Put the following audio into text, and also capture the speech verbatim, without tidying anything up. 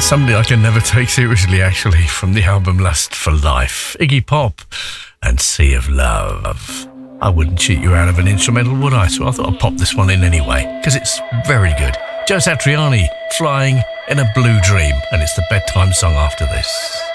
Somebody I can never take seriously, actually, from the album Lust for Life. Iggy Pop and Sea of Love. I wouldn't cheat you out of an instrumental, would I? So I thought I'd pop this one in anyway, because it's very good. Joe Satriani, Flying in a Blue Dream, and it's the bedtime song after this.